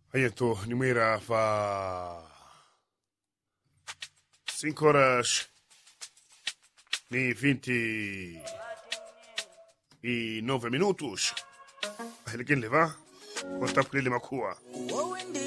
Aí então, Nimira fa 5 horas e 29 minutos. Ele quem levar? Botar para ele macua.